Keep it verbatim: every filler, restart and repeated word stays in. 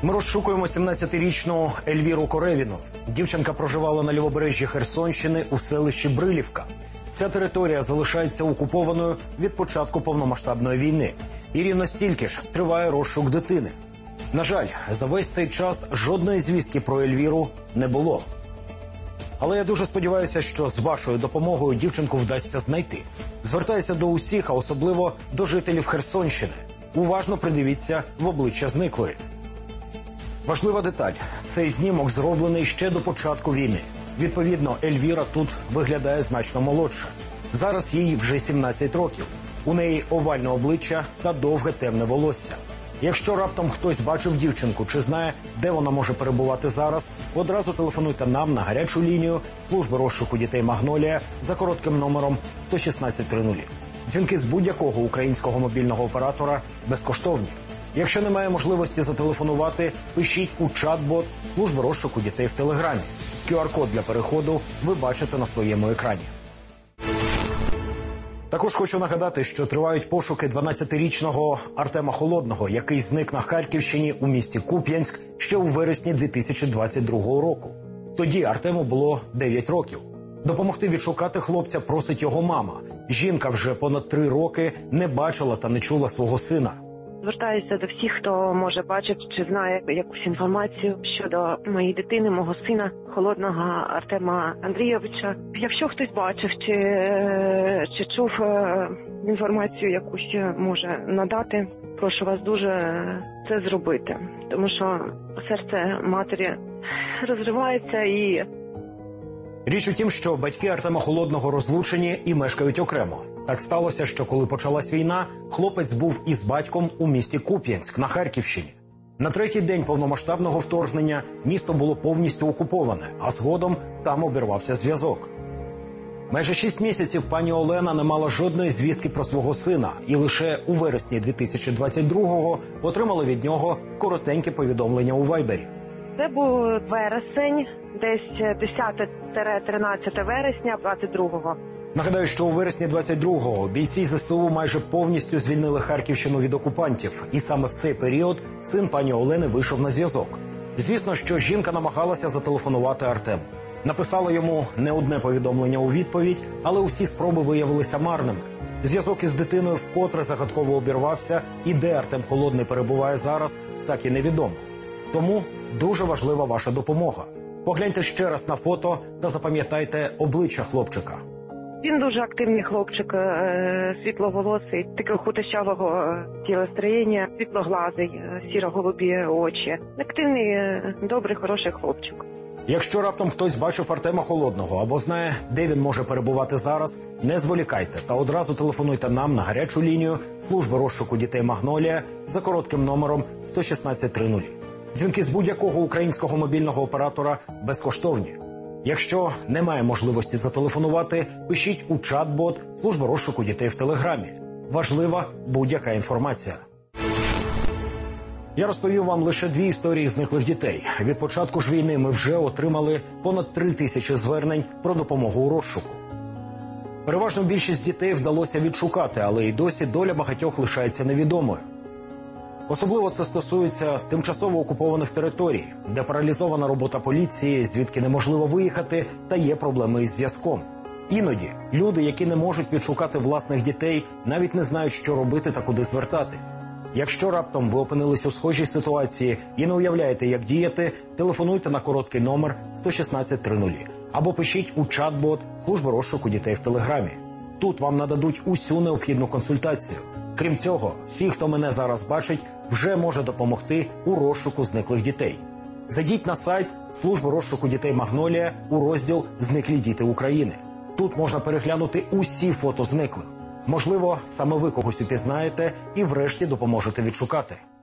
Ми розшукуємо сімнадцятирічну Ельвіру Коревіну. Дівчинка проживала на лівобережжі Херсонщини у селищі Брилівка. Ця територія залишається окупованою від початку повномасштабної війни. І рівно стільки ж триває розшук дитини. На жаль, за весь цей час жодної звістки про Ельвіру не було. Але я дуже сподіваюся, що з вашою допомогою дівчинку вдасться знайти. Звертаюся до усіх, а особливо до жителів Херсонщини. Уважно придивіться в обличчя зниклої. Важлива деталь. Цей знімок зроблений ще до початку війни. Відповідно, Ельвіра тут виглядає значно молодше. Зараз їй вже сімнадцять років. У неї овальне обличчя та довге темне волосся. Якщо раптом хтось бачив дівчинку чи знає, де вона може перебувати зараз, одразу телефонуйте нам на гарячу лінію служби розшуку дітей «Магнолія» за коротким номером сто шістнадцять тридцять. Дзвінки з будь-якого українського мобільного оператора безкоштовні. Якщо немає можливості зателефонувати, пишіть у чат-бот служби розшуку дітей в Телеграмі. ку ар-код для переходу ви бачите на своєму екрані. Також хочу нагадати, що тривають пошуки дванадцятирічного Артема Холодного, який зник на Харківщині у місті Куп'янськ ще у вересні дві тисячі двадцять другого року. Тоді Артему було дев'ять років. Допомогти відшукати хлопця просить його мама. Жінка вже понад три роки не бачила та не чула свого сина. Звертаюся до всіх, хто може бачити чи знає якусь інформацію щодо моєї дитини, мого сина, Холодного Артема Андрійовича. Якщо хтось бачив чи, чи чув інформацію якусь може надати, прошу вас дуже це зробити. Тому що серце матері розривається і... Річ у тім, що батьки Артема Холодного розлучені і мешкають окремо. Так сталося, що коли почалась війна, хлопець був із батьком у місті Куп'янськ на Харківщині. На третій день повномасштабного вторгнення місто було повністю окуповане, а згодом там обірвався зв'язок. Майже шість місяців пані Олена не мала жодної звістки про свого сина, і лише у вересні дві тисячі двадцять другого отримала від нього коротеньке повідомлення у Вайбері. Це був вересень, десь десяте-тринадцяте вересня двадцять другого. Нагадаю, що у вересні двадцять другого бійці зе се у майже повністю звільнили Харківщину від окупантів. І саме в цей період син пані Олени вийшов на зв'язок. Звісно, що жінка намагалася зателефонувати Артему. Написала йому не одне повідомлення у відповідь, але усі спроби виявилися марними. Зв'язок із дитиною вкотре загадково обірвався, і де Артем Холодний перебуває зараз, так і невідомо. Тому дуже важлива ваша допомога. Погляньте ще раз на фото та запам'ятайте обличчя хлопчика. Він дуже активний хлопчик, світловолосий, такого худощавого тілостроєння, світлоглазий, сіро-голубі очі. Активний, добрий, хороший хлопчик. Якщо раптом хтось бачив Артема Холодного або знає, де він може перебувати зараз, не зволікайте та одразу телефонуйте нам на гарячу лінію служби розшуку дітей «Магнолія» за коротким номером сто шістнадцять тридцять. Дзвінки з будь-якого українського мобільного оператора безкоштовні. Якщо немає можливості зателефонувати, пишіть у чат-бот служби розшуку дітей в Телеграмі. Важлива будь-яка інформація. Я розповів вам лише дві історії зниклих дітей. Від початку ж війни ми вже отримали понад три тисячі звернень про допомогу у розшуку. Переважну більшість дітей вдалося відшукати, але й досі доля багатьох лишається невідомою. Особливо це стосується тимчасово окупованих територій, де паралізована робота поліції, звідки неможливо виїхати, та є проблеми із зв'язком. Іноді люди, які не можуть відшукати власних дітей, навіть не знають, що робити та куди звертатись. Якщо раптом ви опинились у схожій ситуації і не уявляєте, як діяти, телефонуйте на короткий номер сто шістнадцять тридцять або пишіть у чат-бот служби розшуку дітей в Телеграмі. Тут вам нададуть усю необхідну консультацію. Крім цього, всі, хто мене зараз бачить, вже може допомогти у розшуку зниклих дітей. Зайдіть на сайт служби розшуку дітей «Магнолія» у розділ «Зниклі діти України». Тут можна переглянути усі фото зниклих. Можливо, саме ви когось упізнаєте і врешті допоможете відшукати.